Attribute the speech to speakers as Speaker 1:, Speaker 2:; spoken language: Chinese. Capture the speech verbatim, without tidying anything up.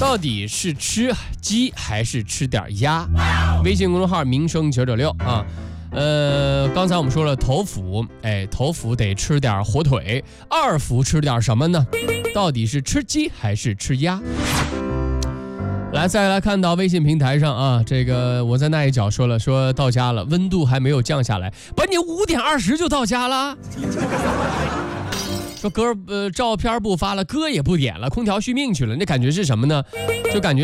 Speaker 1: 到底是吃鸡还是吃点鸭？微信公众号民生九九六啊。呃，刚才我们说了头伏，哎，头伏得吃点火腿，二伏吃点什么呢？到底是吃鸡还是吃鸭？来，再来看到微信平台上啊，这个我在那一角说了，说到家了，温度还没有降下来，把你五点二十就到家了。说歌呃照片不发了，歌也不点了，空调续命去了，那感觉是什么呢？就感觉